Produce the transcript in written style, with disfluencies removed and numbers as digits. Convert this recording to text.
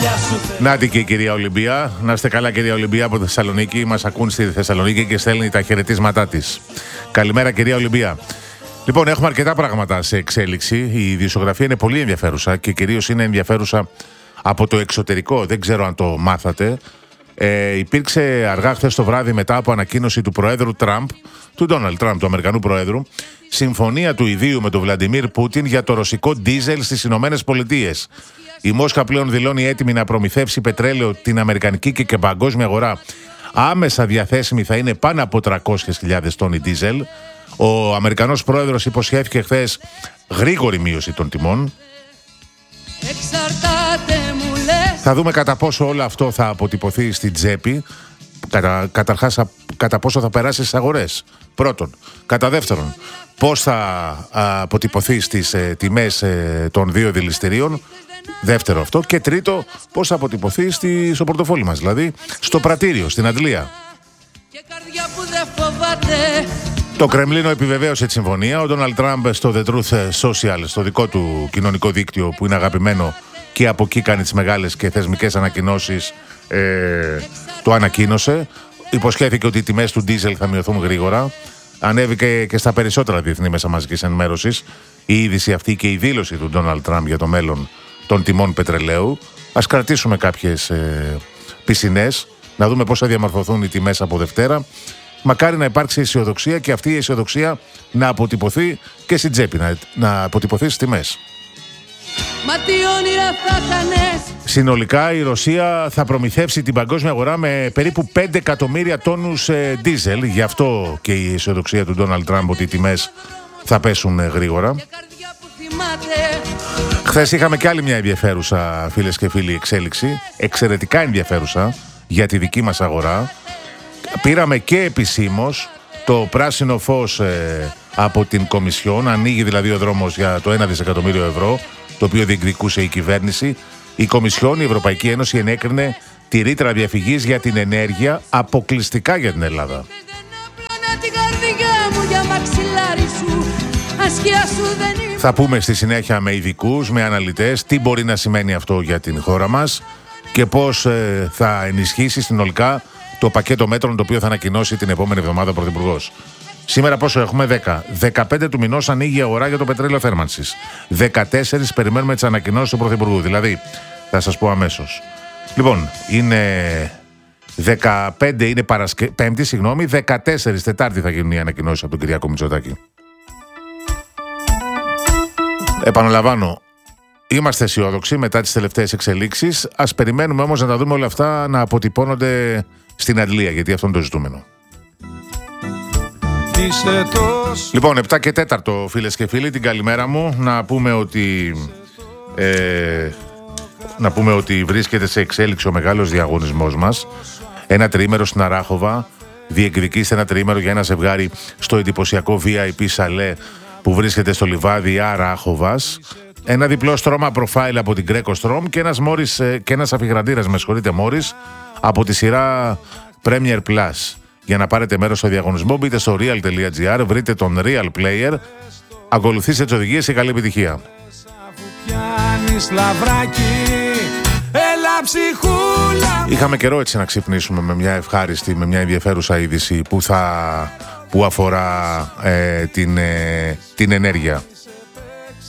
Νάτι και η κυρία Ολυμπία. Να είστε καλά, κυρία Ολυμπία από τη Θεσσαλονίκη. Μας ακούν στη Θεσσαλονίκη και στέλνει τα χαιρετίσματά της. Καλημέρα, κυρία Ολυμπία. Λοιπόν, έχουμε αρκετά πράγματα σε εξέλιξη. Η ειδησιογραφία είναι πολύ ενδιαφέρουσα και κυρίως είναι ενδιαφέρουσα από το εξωτερικό. Δεν ξέρω αν το μάθατε. Υπήρξε αργά χθες το βράδυ, μετά από ανακοίνωση του Προέδρου Τραμπ, του Ντόναλντ Τραμπ, του Αμερικανού Προέδρου, συμφωνία του ιδίου με τον Βλαντιμίρ Πούτιν για το ρωσικό ντίζελ στις Ηνωμένες Πολιτείες. Η Μόσχα πλέον δηλώνει έτοιμη να προμηθεύσει πετρέλαιο την αμερικανική και παγκόσμια αγορά. Άμεσα διαθέσιμη θα είναι πάνω από 300.000 τόνοι ντίζελ. Ο Αμερικανός Πρόεδρος υποσχέθηκε χθες γρήγορη μείωση των τιμών. Θα δούμε κατά πόσο όλο αυτό θα αποτυπωθεί στην τσέπη. Καταρχάς, κατά πόσο θα περάσει στις αγορές. Πρώτον. Κατά δεύτερον, πώς θα αποτυπωθεί στις τιμές των δύο δηληστηρίων. Δεύτερο αυτό. Και τρίτο, πώς θα αποτυπωθεί στο πορτοφόλι μας, δηλαδή στο πρατήριο, στην αντλία. Το Κρεμλίνο επιβεβαίωσε τη συμφωνία. Ο Ντόναλντ Τραμπ στο The Truth Social, στο δικό του κοινωνικό δίκτυο που είναι αγαπημένο και από εκεί κάνει τις μεγάλες και θεσμικές ανακοινώσεις, το ανακοίνωσε. Υποσχέθηκε ότι οι τιμές του ντίζελ θα μειωθούν γρήγορα. Ανέβηκε και στα περισσότερα διεθνή μέσα μαζικής ενημέρωσης η είδηση αυτή και η δήλωση του Ντόναλντ Τραμπ για το μέλλον των τιμών πετρελαίου. Ας κρατήσουμε κάποιες πισινές, να δούμε πώς θα διαμορφωθούν οι τιμές από Δευτέρα. Μακάρι να υπάρξει αισιοδοξία και αυτή η αισιοδοξία να αποτυπωθεί και στην τσέπη, να αποτυπωθεί στις τιμές. Συνολικά η Ρωσία θα προμηθεύσει την παγκόσμια αγορά με περίπου 5 εκατομμύρια τόνους ντίζελ. Γι' αυτό και η αισιοδοξία του Ντόναλντ Τραμπ ότι οι τιμές θα πέσουν γρήγορα. Χθες είχαμε και άλλη μια ενδιαφέρουσα, φίλες και φίλοι, εξέλιξη. Εξαιρετικά ενδιαφέρουσα για τη δική μας αγορά. Πήραμε και επισήμως το πράσινο φως από την Κομισιόν. Ανοίγει δηλαδή ο δρόμος για το 1 δισεκατομμύριο ευρώ, το οποίο διεκδικούσε η κυβέρνηση. Η Κομισιόν, η Ευρωπαϊκή Ένωση, ενέκρινε τη ρήτρα διαφυγής για την ενέργεια αποκλειστικά για την Ελλάδα. Θα πούμε στη συνέχεια με ειδικούς, με αναλυτές, τι μπορεί να σημαίνει αυτό για την χώρα μας και πώς θα ενισχύσει συνολικά το πακέτο μέτρων το οποίο θα ανακοινώσει την επόμενη εβδομάδα ο Πρωθυπουργός. Σήμερα πόσο έχουμε? 10. 15 του μηνός ανοίγει η αγορά για το πετρέλαιο θέρμανσης. 14 περιμένουμε τις ανακοινώσεις του Πρωθυπουργού. Δηλαδή, θα σας πω αμέσως. Λοιπόν, είναι 15, είναι Πέμπτη, 14 Τετάρτη θα γίνουν οι ανακοινώσεις από τον Κυριάκο Μητσοτάκη. Επαναλαμβάνω, είμαστε αισιόδοξοι μετά τις τελευταίες εξελίξεις. Ας περιμένουμε όμως να τα δούμε όλα αυτά να αποτυπώνονται στην αντλία, γιατί αυτό είναι το ζητούμενο. Λοιπόν, 7 και 4, φίλες και φίλοι, την καλημέρα μου. Να πούμε ότι βρίσκεται σε εξέλιξη ο μεγάλος διαγωνισμός μας. Ένα τριήμερο στην Αράχοβα. Διεκδικήστε ένα τριήμερο για ένα ζευγάρι στο εντυπωσιακό VIP σαλέ που βρίσκεται στο λιβάδι Αράχοβας. Ένα διπλό στρώμα profile από την Greco Strom και ένας αφιγραντήρας, Morris, από τη σειρά Premier Plus. Για να πάρετε μέρος στο διαγωνισμό, μπείτε στο real.gr, βρείτε τον Real Player, ακολουθήστε τις οδηγίες και καλή επιτυχία. Είχαμε καιρό έτσι να ξυπνήσουμε με μια ευχάριστη, με μια ενδιαφέρουσα είδηση που αφορά την ενέργεια.